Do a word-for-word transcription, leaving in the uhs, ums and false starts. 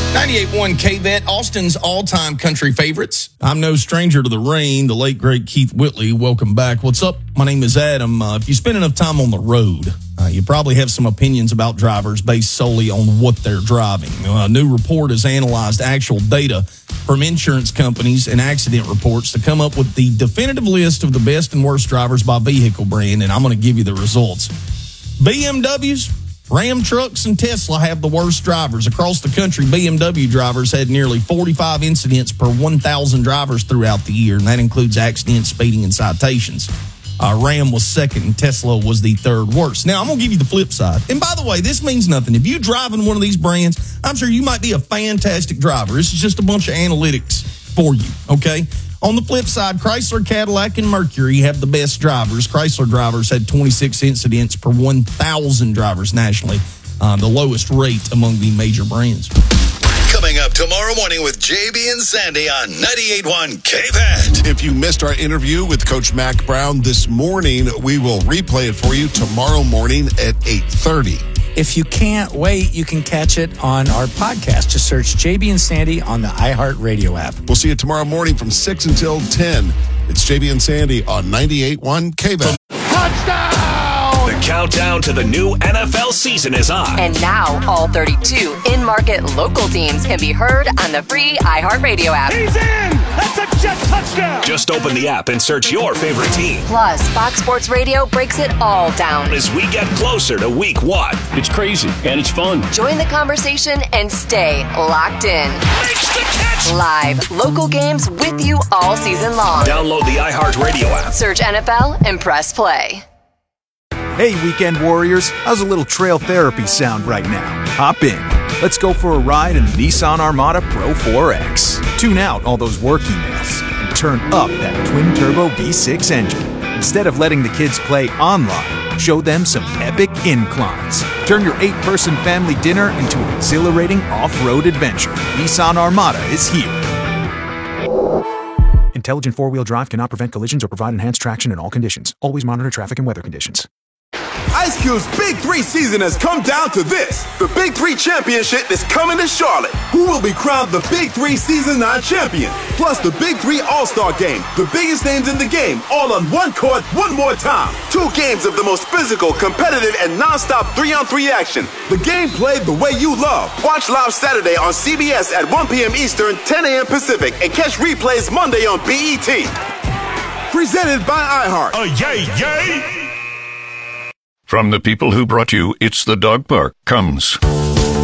ninety-eight point one K-Vet, Austin's all-time country favorites. I'm no stranger to the rain. The late, great Keith Whitley. Welcome back. What's up? My name is Adam. Uh, if you spend enough time on the road, uh, you probably have some opinions about drivers based solely on what they're driving. Uh, a new report has analyzed actual data from insurance companies and accident reports to come up with the definitive list of the best and worst drivers by vehicle brand, and I'm going to give you the results. B M Ws, Ram trucks, and Tesla have the worst drivers. Across the country, B M W drivers had nearly forty-five incidents per one thousand drivers throughout the year, and that includes accidents, speeding, and citations. Uh, Ram was second, and Tesla was the third worst. Now, I'm going to give you the flip side. And by the way, this means nothing. If you drive in one of these brands, I'm sure you might be a fantastic driver. This is just a bunch of analytics for you, okay? On the flip side, Chrysler, Cadillac, and Mercury have the best drivers. Chrysler drivers had twenty-six incidents per one thousand drivers nationally, uh, the lowest rate among the major brands. Coming up tomorrow morning with J B and Sandy on ninety-eight point one K-Vet. If you missed our interview with Coach Mack Brown this morning, we will replay it for you tomorrow morning at eight thirty. If you can't wait, you can catch it on our podcast. Just search J B and Sandy on the iHeartRadio app. We'll see you tomorrow morning from six until ten. It's J B and Sandy on ninety-eight point one K-Vet. Touchdown! The countdown to the new N F L season is on. And now all thirty-two in-market local teams can be heard on the free iHeartRadio app. He's in! That's a jet touchdown! Just open the app and search your favorite team. Plus, Fox Sports Radio breaks it all down as we get closer to week one. It's crazy, and it's fun. Join the conversation and stay locked in. Makes the catch! Live, local games with you all season long. Download the iHeartRadio app. Search N F L and press play. Hey, Weekend Warriors, how's a little trail therapy sound right now? Hop in. Let's go for a ride in the Nissan Armada Pro four X. Tune out all those work emails and turn up that twin-turbo V six engine. Instead of letting the kids play online, show them some epic inclines. Turn your eight-person family dinner into an exhilarating off-road adventure. Nissan Armada is here. Intelligent four-wheel drive cannot prevent collisions or provide enhanced traction in all conditions. Always monitor traffic and weather conditions. Ice Cube's Big Three season has come down to this. The Big Three Championship is coming to Charlotte. Who will be crowned the Big Three Season nine champion? Plus the Big Three All-Star Game. The biggest names in the game, all on one court, one more time. Two games of the most physical, competitive, and non-stop three-on-three action. The game played the way you love. Watch live Saturday on C B S at one p.m. Eastern, ten a.m. Pacific, and catch replays Monday on B E T. Presented by iHeart. Oh, yay, yay! From the people who brought you It's the Dog Park comes